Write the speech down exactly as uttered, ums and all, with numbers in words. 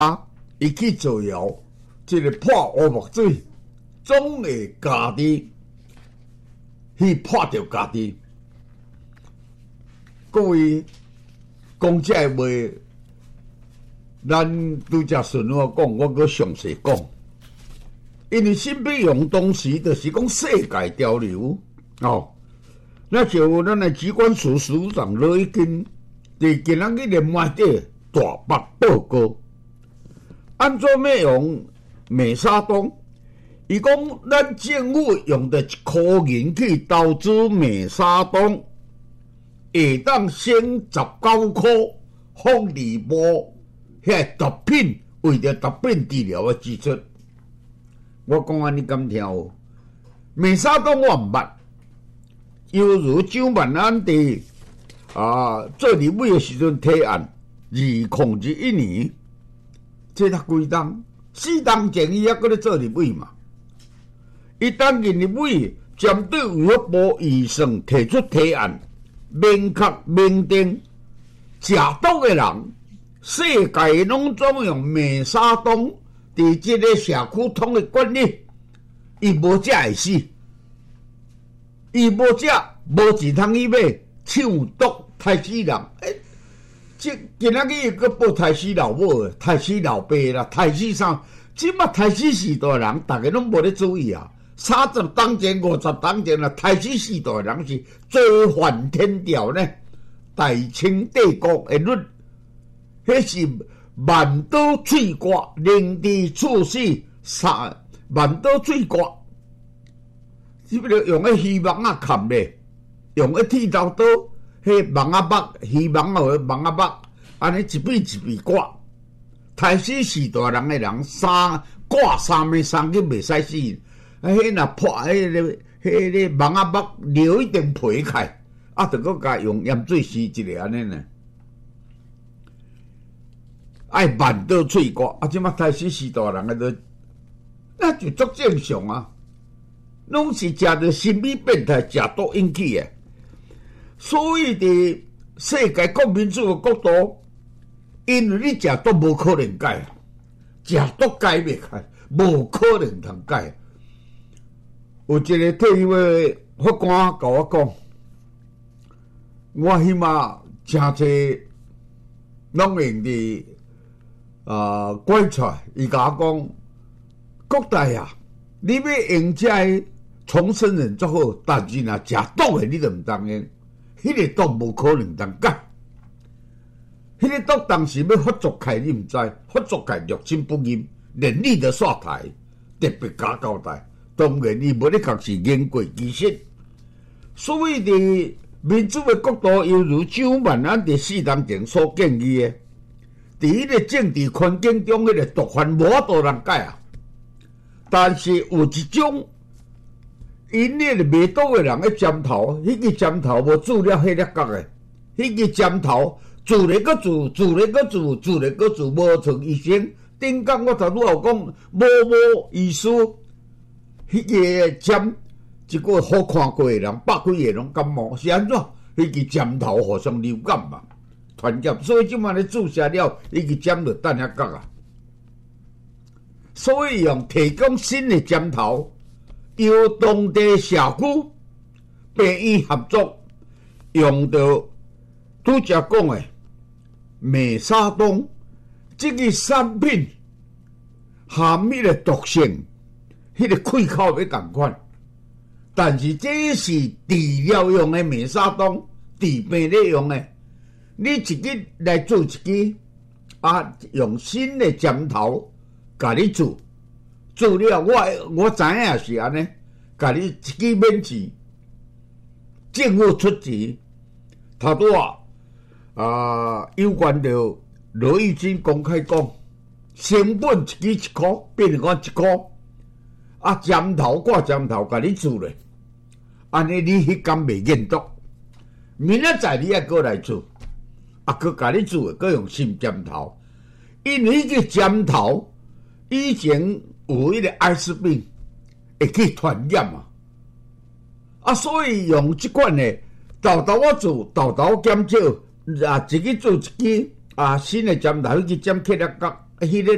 伊去造谣，这个破乌木水，总会家己去破掉家己。各位讲这话，咱拄则顺我讲，我搁详细讲。因为新北用当时就是讲世界潮流哦，那就有咱的机关署署长罗一金伫今仔日的媒体大擘报告，按怎要用美沙东？伊讲咱政府用着一块银去投资美沙东，会当省十九块福利部遐毒品为着毒品治疗的支出。我讲安尼敢听哦？美沙东我毋捌，犹如蒋万安伫啊做立委的时阵提案，二零二一年，这才几冬，四冬前伊还搁咧做立委嘛。伊担任立委，针对卫福部预算提出提案，明确明定，食毒的人，世界拢总用美沙东。伫即个社区统的管理，伊无食会死，伊无食无钱通去买，抢毒杀死人。诶，即今仔日佫报杀死老母的，杀死老爸啦，杀死啥？即马杀死时代人，逐个拢无咧注意啊！三十当前、五十当前啦，杀死时代人是罪犯天条呢。大清帝国的律，迄是。万刀碎割，凌迟处死，杀万刀碎割。只不过用个希望啊砍咧，用个剃刀刀，迄芒啊木，希望啊芒啊木，安尼一笔一笔割。杀死时代人的人，三割三面三根袂使死。啊，迄若破迄个迄个芒啊木留一点皮开，啊，着搁甲用盐水洗一个安尼呢。爱万刀碎割，啊！即马杀死时代人个都，那就足正常啊。拢是食着心理变态、食毒引起的。所以伫世界国民主的角度，因为你食毒无可能改，食毒改袂开，无可能通改。有一个退休的法官甲我讲，我起码真侪拢用伫。啊，观察，伊甲我讲，国大啊，你要用这个重生人足好，但是若食毒的，你就毋当用，迄、那个毒无可能通改。迄、那个毒当时要发作开，你毋知，发作开入侵不严，连你都煞台，特别加交代。当然，伊无咧确实言过其实，所以伫民主的角度，犹如蒋万安伫四当前所建议的。伫迄个政治环境中，迄个毒贩无法度人改啊。但是有一种，因迄个卖毒的人咧尖头，迄、那个尖头无注了迄粒角的，迄、那个尖头做咧个做，做咧个做，做咧个做，无像医生。顶工我头拄有讲，无无医师，迄、那个尖，一个好看过的人，百几个拢感冒，是安怎？迄、那个尖头互相流感嘛。传染，所以即摆咧注射了，伊个针就等遐角啊。所以用提供新的针头，由当地社区、病院合作，用到拄则讲的美沙东这个产品含迄个毒性，迄、那个气口要共款，但是这是治疗用的美沙东，治病咧用的。你一支来做一支，啊，用新的针头，甲你做，做了我我知影也是安尼，甲你一支免钱，政府出钱，头拄啊，啊，有关着罗玉金公开讲，成本一支一块，变成讲一块，啊，针头挂针头，甲你做咧，安尼你迄工袂验毒，明仔载你还过来做。啊，佮甲你做，佮用新针头，因为迄个针头以前有迄个艾滋病会去传染嘛，啊，所以用即款的豆豆啊做，豆豆减少，啊，自己做一支啊新的针头，去针起来角，迄个